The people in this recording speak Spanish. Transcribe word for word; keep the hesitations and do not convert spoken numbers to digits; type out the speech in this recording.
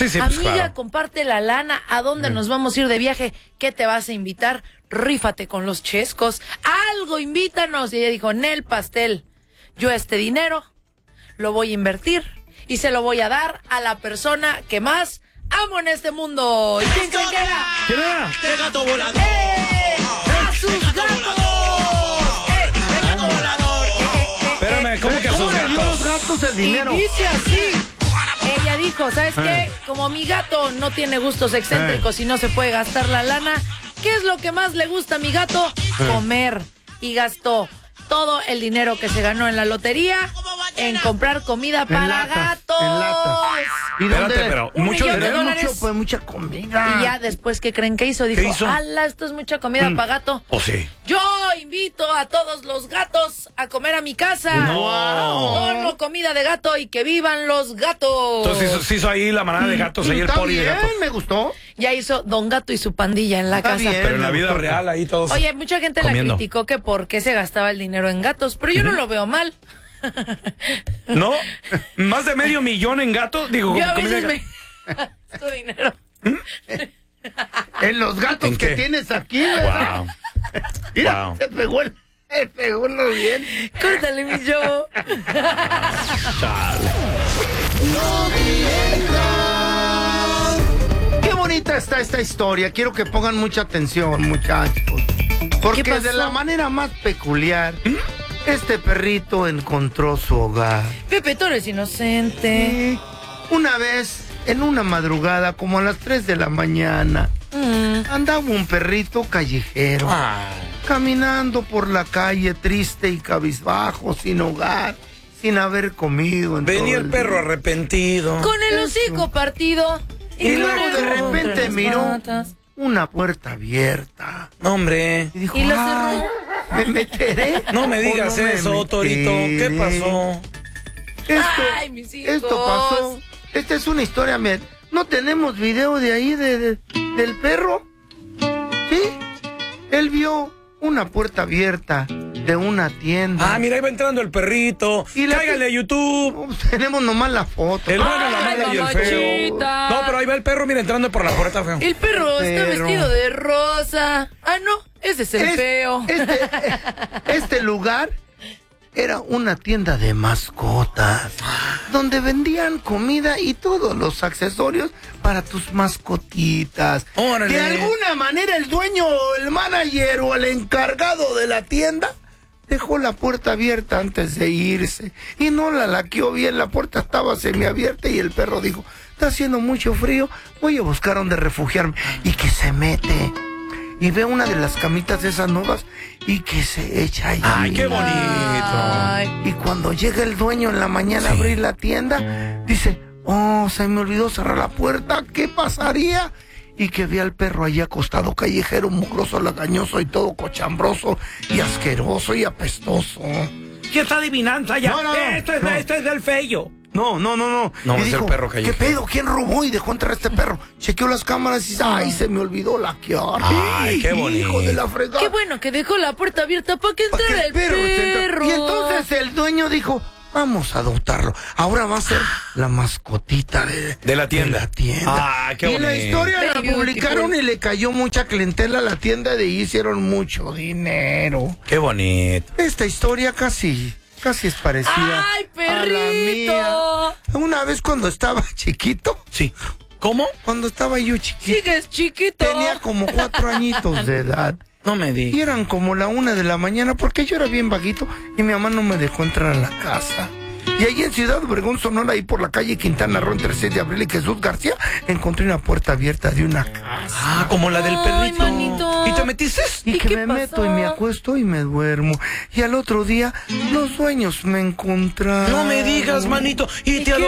Sí, sí, Amiga, pues, claro. comparte la lana. ¿A dónde mm. nos vamos a ir de viaje? ¿Qué te vas a invitar? Rífate con los chescos. Algo, invítanos. Y ella dijo, Nel pastel. Yo este dinero lo voy a invertir y se lo voy a dar a la persona que más amo en este mundo. ¿Y quién creen que era? ¿Quién era? ¡El gato volador! ¡Eh! ¡A sus gatos! ¡Eh! ¡El gato volador! Eh, eh, eh, Espérame, ¿cómo que a sus gatos? los gatos el dinero? Y dice así. Ella dijo, ¿sabes eh. qué? Como mi gato no tiene gustos excéntricos eh. y no se puede gastar la lana, ¿qué es lo que más le gusta a mi gato? Eh. Comer. Y gastó todo el dinero que se ganó en la lotería en comprar comida para latas, gatos. en latas. ¿Y Espérate, dónde? pero Un mucho millón de dinero. dólares. Mucho, pues mucha comida. Y ya después, ¿qué creen que hizo? Dijo, hizo? ala, esto es mucha comida Mm. para gato. ¿O sí? Yo invito a todos los gatos a comer a mi casa. No. Dono comida de gato y que vivan los gatos. Entonces hizo, se hizo ahí la manada de gatos, ahí el Está poli de bien, gatos. me gustó. Ya hizo Don Gato y su pandilla en la Está casa. bien. Pero en la me vida gustó. real ahí todos. Oye, mucha gente comiendo. la criticó que por qué se gastaba el dinero en gatos, pero yo no lo veo mal. ¿No? ¿Más de medio millón en gatos? Digo, Yo a comida veces de me gasto dinero. En los gatos ¿En que qué? tienes aquí, ¿verdad? Wow. Mira, Wow. se pegó el... Se pegó uno bien. Córtale, mi yo. Chale. Qué bonita está esta historia. Quiero que pongan mucha atención, muchachos. Porque ¿Qué pasó? de la manera más peculiar, este perrito encontró su hogar. Pepe, tú eres inocente. Sí. Una vez, en una madrugada, como a las tres de la mañana, Mm. andaba un perrito callejero, Ay. caminando por la calle triste y cabizbajo, sin hogar, sin haber comido en Venía todo el perro día. arrepentido. Con el hocico partido. Y luego de corriendo repente entre las miró patas. una puerta abierta. No, hombre. Y dijo, ¿Y la "Ay, ¿me meteré? No me o digas no me eso, Torito. ¿Qué meteré?". pasó? Esto, Ay, mis hijos. esto pasó. Esta es una historia, miren. ¿No tenemos video de ahí de, de- del perro? ¿Sí? Él vio una puerta abierta de una tienda. Ah, mira, ahí va entrando el perrito. Y la- Cáigale a YouTube. No, tenemos nomás la foto. El bueno, la Ay, mala y el feo. mamachita. No, pero ahí va el perro, mira, entrando por la puerta, feo. El perro está Pero- vestido de rosa. Ah, no, ese es el Es- feo. Este, este lugar era una tienda de mascotas, donde vendían comida y todos los accesorios para tus mascotitas. Órale. De alguna manera el dueño, el manager o el encargado de la tienda dejó la puerta abierta antes de irse y no la laqueó bien, la puerta estaba semiabierta y el perro dijo, está haciendo mucho frío, voy a buscar donde refugiarme, y que se mete y ve una de las camitas esas nuevas y que se echa ahí. Ay, qué bonito. Ay. Y cuando llega el dueño en la mañana a abrir la tienda, dice, oh, se me olvidó cerrar la puerta, ¿qué pasaría? Y que ve al perro allí acostado, callejero, mugroso, lagañoso y todo cochambroso y asqueroso y apestoso. ¿Qué está adivinanza ya? No, no, no, esto, es, no. esto es del feo. No, no, no, no. No, Y es el perro callejero. ¿qué pedo? ¿Quién robó y dejó entrar a este perro? Chequeó las cámaras y dice, ay, se me olvidó laquear. Ay, qué Hijo bonito. de la fregada. Qué bueno que dejó la puerta abierta para que Pa' que entrara el perro. se entra- Y entonces el dueño dijo, vamos a adoptarlo. Ahora va a ser la mascotita de, De la tienda. de la tienda. Ah, qué y la bonito. historia la Very publicaron beautiful. y le cayó mucha clientela a la tienda de ahí, hicieron mucho dinero. Qué bonito. Esta historia casi, casi es parecida ¡Ay, a la mía. perrito! Una vez cuando estaba chiquito, Sí. ¿Cómo? cuando estaba yo chiquito, Sigues chiquito. tenía como cuatro añitos de edad. No me Y digas. eran como la una de la mañana porque yo era bien vaguito y mi mamá no me dejó entrar a la casa. Y ahí en Ciudad Obregón, Sonora, ahí por la calle Quintana Roo, entre seis de abril y Jesús García, encontré una puerta abierta de una casa. Ah, como la del Ay, perrito. manito. ¿Y te metiste? Y, ¿Y que qué me pasó? meto y me acuesto y me duermo. Y al otro día, los dueños me encontraron. No me digas, manito. ¿Y, ¿Y te qué